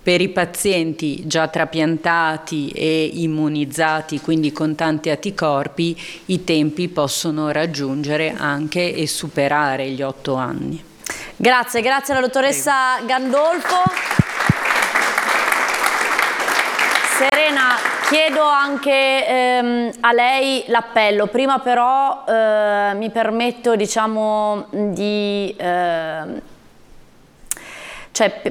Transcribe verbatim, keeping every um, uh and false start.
Per i pazienti già trapiantati e immunizzati, quindi con tanti anticorpi, i tempi possono raggiungere anche e superare gli otto anni. Grazie, grazie alla dottoressa Prego. Gandolfo. Serena, chiedo anche ehm, a lei l'appello. Prima però eh, mi permetto, diciamo, di... Eh, cioè,